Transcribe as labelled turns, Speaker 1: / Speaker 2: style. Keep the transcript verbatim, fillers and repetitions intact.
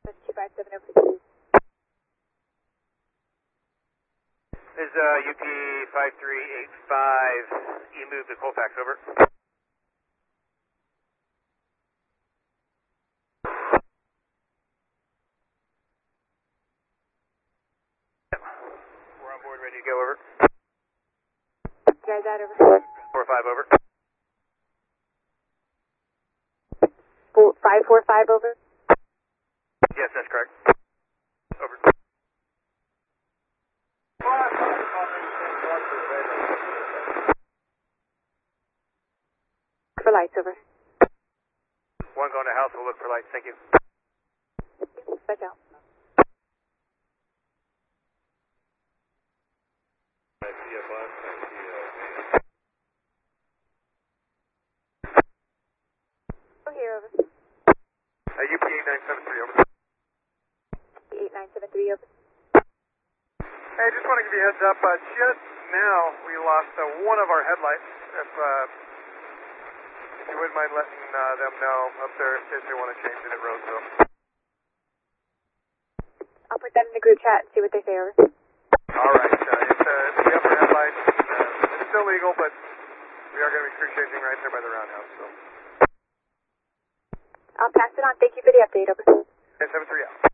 Speaker 1: two five seven over.
Speaker 2: This is uh, U P five three eight five. You moved to Colfax, over. We're on board, ready to go, over.
Speaker 1: Guys out, over.
Speaker 2: four five, over.
Speaker 1: Four, five four five, over.
Speaker 2: Yes, that's correct. Over.
Speaker 1: For lights, over.
Speaker 2: One going to house, we'll look for lights, thank you.
Speaker 1: Back out. Over here, over.
Speaker 2: Uh, U P eight nine seven three, over.
Speaker 1: eight nine seven three, over.
Speaker 3: Hey, I just want to give you a heads up. Uh, just now, we lost uh, one of our headlights. If, uh, if you wouldn't mind letting uh, them know up there in case they want to change it at Roseville.
Speaker 1: I'll put that in the group chat and see what they say, over.
Speaker 3: All right. Uh, it's, uh, it's the upper headlights. Uh, it's still legal, but we are going to be crew changing right there by the roundhouse. So.
Speaker 1: I'll pass it on. Thank you for the update, over.
Speaker 3: nine seven three out.